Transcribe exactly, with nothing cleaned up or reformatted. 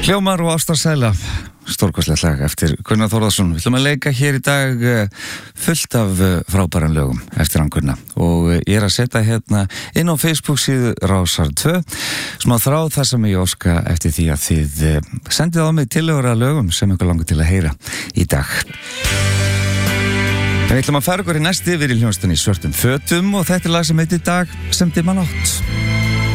Hljómar og ástarsæla, stórkostlegt lag eftir Gunnar Þórðarson. Við ætlum að leika hér í dag fullt af frábæran lögum eftir hann Gunnar og ég er að setja hérna inn á Facebook síðu Rásar tvö smá þráð þar sem ég óska eftir því að þið sendið á mig tillögur að lögum sem ykkur langar til að heyra í dag. En við ætlum að fara ykkur í næst yfir í hljónstunni í svörtum fötum og þetta er lag sem heitir Dag sem dimma nótt.